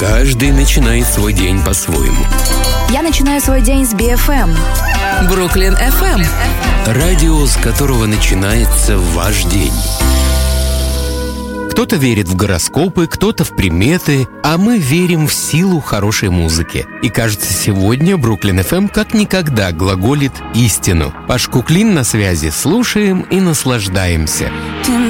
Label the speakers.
Speaker 1: Каждый начинает свой день по-своему.
Speaker 2: Я начинаю свой день с BFM.
Speaker 3: Бруклин FM.
Speaker 1: Радио, с которого начинается ваш день. Кто-то верит в гороскопы, кто-то в приметы, а мы верим в силу хорошей музыки. И кажется, сегодня Бруклин FM как никогда глаголит истину. Паш Куклин на связи. Слушаем и наслаждаемся.
Speaker 3: Ты